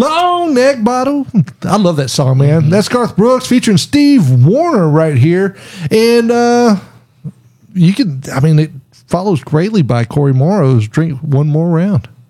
Long neck bottle. I love that song, man. That's Garth Brooks featuring Steve Warner right here. And it follows greatly by Corey Morrow's Drink One More Round.